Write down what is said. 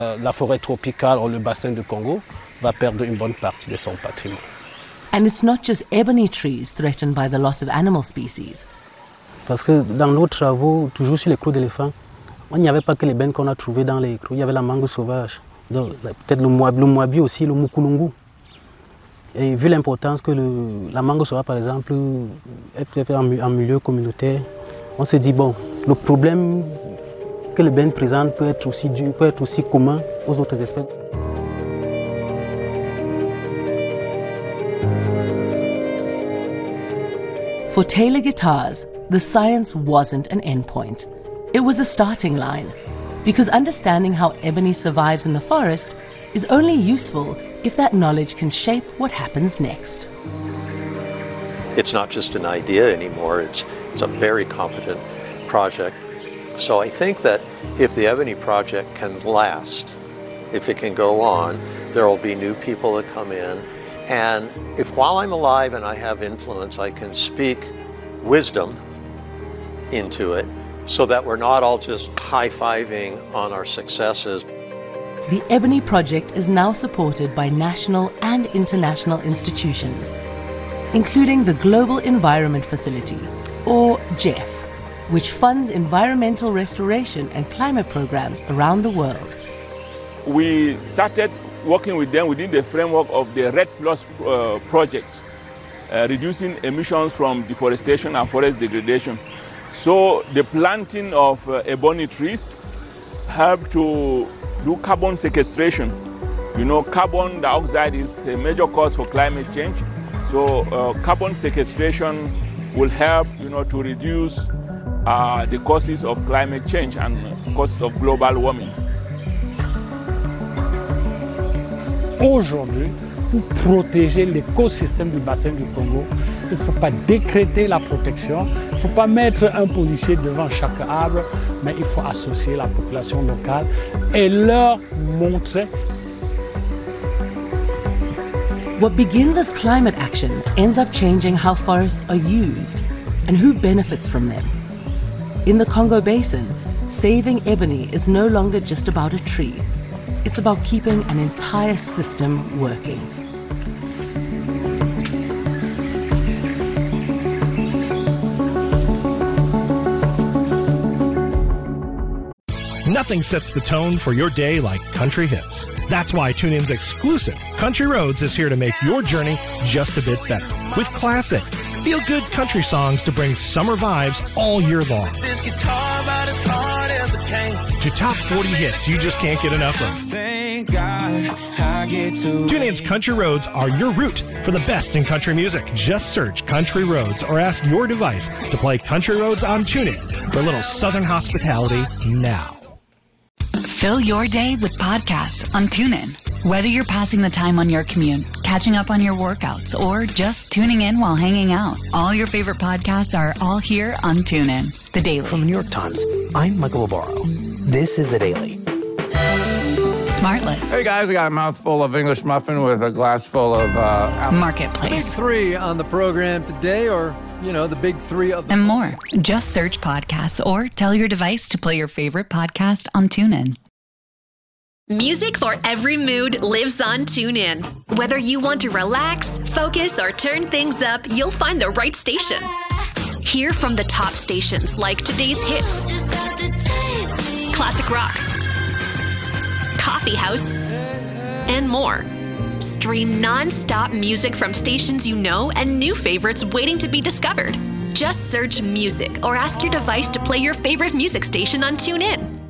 La forêt tropicale ou le bassin du Congo va perdre une bonne partie de son patrimoine. And it's not just ebony trees threatened by the loss of animal species. Parce que dans nos travaux, toujours sur les crocs d'éléphant, il n'y avait pas que les bennes qu'on a trouvées dans les crocs, il y avait la mangue sauvage, peut-être le moabi aussi, le mukulungu. Et vu l'importance que la mangue sauvage, par exemple, est fait en milieu communautaire, on s'est dit, bon, le problème que les bennes présentent peut être aussi commun aux autres espèces. For Taylor Guitars, the science wasn't an endpoint. It was a starting line, because understanding how ebony survives in the forest is only useful if that knowledge can shape what happens next. It's not just an idea anymore, it's a very competent project. So I think that if the Ebony Project can last, if it can go on, there will be new people that come in. And if while I'm alive and I have influence, I can speak wisdom into it so that we're not all just high-fiving on our successes. The Ebony Project is now supported by national and international institutions, including the Global Environment Facility, or GEF, which funds environmental restoration and climate programs around the world. We started working with them within the framework of the RED Plus project, reducing emissions from deforestation and forest degradation. So the planting of ebony trees help to do carbon sequestration. You know, carbon dioxide is a major cause for climate change. So carbon sequestration will help, to reduce the causes of climate change and causes of global warming. Aujourd'hui, pour protéger l'écosystème du bassin du Congo, il ne faut pas décréter la protection, il ne faut pas mettre un policier devant chaque arbre, mais il faut associer la population locale et leur montrer. What begins as climate action ends up changing how forests are used and who benefits from them. In the Congo Basin, saving ebony is no longer just about a tree. It's about keeping an entire system working. Nothing sets the tone for your day like country hits. That's why TuneIn's exclusive Country Roads is here to make your journey just a bit better. With classic, feel-good country songs to bring summer vibes all year long. This guitar about as hard as it can. To top 40 hits you just can't get enough of. Thank God I get to. TuneIn's Country Roads are your route for the best in country music. Just search Country Roads or ask your device to play Country Roads on TuneIn for a little Southern hospitality now. Fill your day with podcasts on TuneIn. Whether you're passing the time on your commute, catching up on your workouts, or just tuning in while hanging out, all your favorite podcasts are all here on TuneIn. The Daily. From the New York Times, I'm Michael Obaro. This is The Daily. Smartless. Hey guys, I got a mouthful of English muffin with a glass full of Marketplace. Big three on the program today, or, the big three of them. And more. Just search podcasts or tell your device to play your favorite podcast on TuneIn. Music for every mood lives on TuneIn. Whether you want to relax, focus, or turn things up, you'll find the right station. Hear from the top stations like today's hits, classic rock, coffee house, and more. Stream non-stop music from stations you know and new favorites waiting to be discovered. Just search music or ask your device to play your favorite music station on TuneIn.